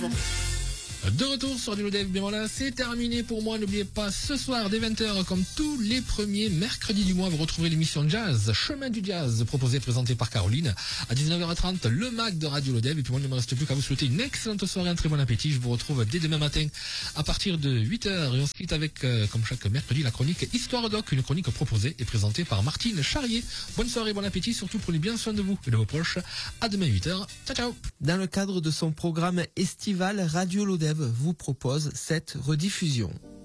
De retour sur Radio Lodev, bien voilà, c'est terminé pour moi. N'oubliez pas, ce soir dès 20h, comme tous les premiers mercredis du mois, vous retrouverez l'émission Jazz, Chemin du Jazz, proposée et présentée par Caroline. À 19h30, le Mac de Radio Lodev. Et puis moi, il ne me reste plus qu'à vous souhaiter une excellente soirée, un très bon appétit. Je vous retrouve dès demain matin à partir de 8h. Et on se quitte avec, comme chaque mercredi, la chronique Histoire Doc, une chronique proposée et présentée par Martine Charrier. Bonne soirée, bon appétit, surtout prenez bien soin de vous et de vos proches. À demain 8h. Ciao, ciao. Dans le cadre de son programme estival, Radio Lodev vous propose cette rediffusion.